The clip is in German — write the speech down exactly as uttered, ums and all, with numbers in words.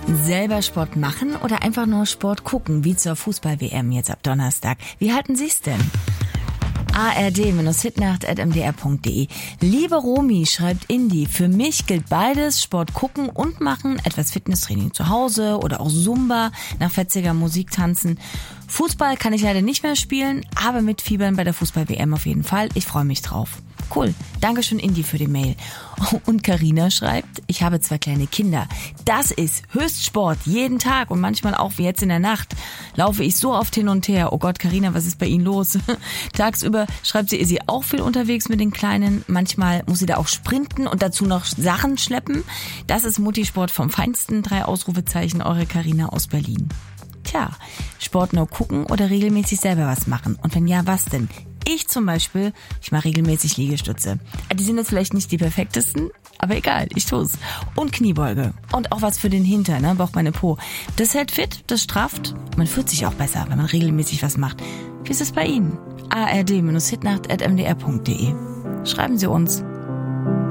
Selber Sport machen oder einfach nur Sport gucken, wie zur Fußball-W M jetzt ab Donnerstag? Wie halten Sie es denn? A R D Hitnacht at m d r punkt d e. Liebe Romi, schreibt Indi, für mich gilt beides, Sport gucken und machen, etwas Fitnesstraining zu Hause oder auch Zumba, nach fetziger Musik tanzen. Fußball kann ich leider nicht mehr spielen, aber mitfiebern bei der Fußball-W M auf jeden Fall. Ich freue mich drauf. Cool. Dankeschön, Indi, für die Mail. Und Carina schreibt, ich habe zwei kleine Kinder. Das ist Höchstsport, jeden Tag und manchmal auch wie jetzt in der Nacht. Laufe ich so oft hin und her. Oh Gott, Carina, was ist bei Ihnen los? Tagsüber, schreibt sie, ist sie auch viel unterwegs mit den Kleinen. Manchmal muss sie da auch sprinten und dazu noch Sachen schleppen. Das ist Muttisport vom Feinsten. Drei Ausrufezeichen, eure Carina aus Berlin. Tja, Sport nur gucken oder regelmäßig selber was machen? Und wenn ja, was denn? Ich zum Beispiel, ich mache regelmäßig Liegestütze. Die sind jetzt vielleicht nicht die perfektesten, aber egal, ich tu's. Und Kniebeuge. Und auch was für den Hintern, ne? Bauchbeine, Po. Das hält fit, das strafft. Man fühlt sich auch besser, wenn man regelmäßig was macht. Wie ist es bei Ihnen? A R D Hitnacht at m d r punkt d e. Schreiben Sie uns.